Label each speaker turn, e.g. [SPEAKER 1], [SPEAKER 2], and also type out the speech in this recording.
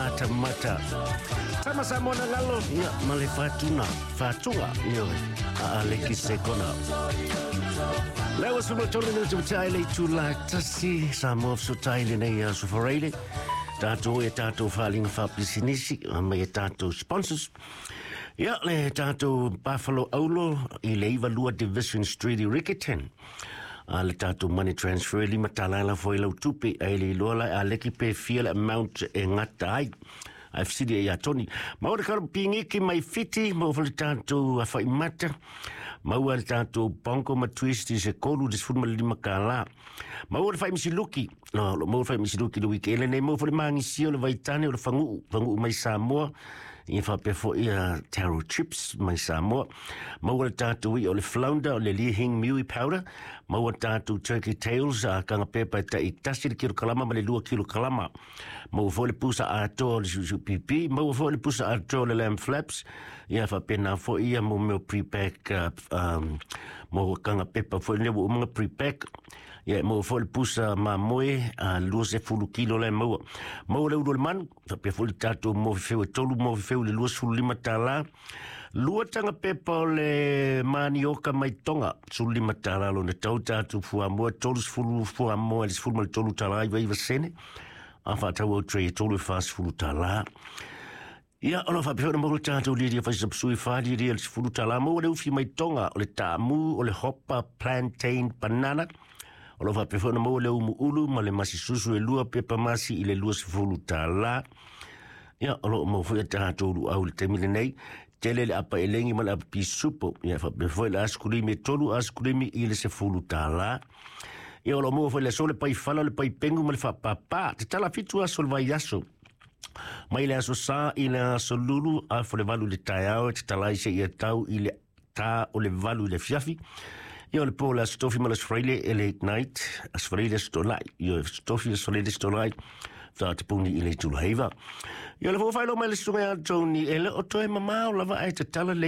[SPEAKER 1] mata. Sama-sama na lalo. Ya, male fatunga. Yo, leki sekona. Lewa sumo tolu na tumtaile tula tasi samo sutaile na ya sufareile. Tato e tato faling fa pisinisi, ma e tato sponsors. Ja, le tato Buffalo Aulo I le iwa lua Division Street I Rickerton. Le tato money transfer li matalala foi lau tupi ai le lola a leki pe feel amount e ngata ai. I've seen it ya Tony. Maura karo pingiki mai fiti, mo le tato a fai mata. Maua le tato bonko ma twisti se kolu des fuma lima kala. Maura fai misiluki. No, maura fai misiluki le weekend ne mo le mangi sio le vaitane o le fangu mai Samoa. I fa pe fo ia taro chips mai Samoa. Maua le tato I o le flounder o le lihing miui powder. Maua tato turkey tails a kanga pepa ta I tasi le kilo kalama ma le 2 kilo kalama. Maua fo le pusa a to le susu pipi. Maua fo le pusa a to le lamb flaps. Ia fa pena fo ia mo meo pre-pack mo kanga pepa fo le wo mga pre-pack. Ia mo fo le pusa ma moe a 2 kilo le maua. Maua le udo le man fa pe fo le tato mo feo tolu mo feo le 2 tala. Lua tanga pepa o le manioka mai tonga. 5 tala lo na tau tato fua moa tolu fua moa le 10 tolu tala iwa sene. A fa tau o tre tolu fast 10 tala. Ia ona fa pefona mo tato li fa sapsui fa li le 10 tala mo le ufi mai tonga o le tamu o le hopper plantain banana. Ona fa pefona mo le ulu ma le masisusu e lua pepa masi I le 10 tala. Ia ono mo foi tato lu au le temile nei. Tele le apa elengi ma le api supo. Ia fa pefoi le askurimi tolu askurimi I le 10 tala. Ia ono mo foi le sole pai fala le pai pengu ma le fa papa. Te tala fitu aso le vai aso. Mai le aso sa I le aso lulu a fo le valu le taiao te talai se ia tau I le ta o le valu le fiafi. Ia le po le stofi ma le sfreile e le ignite a sfreile stolai. Ia stofi a sfreile stolai fa te puni I le tulheiva. Ia le fo failo mai le sunga a Tony e le o toe mamao lava ai te tala le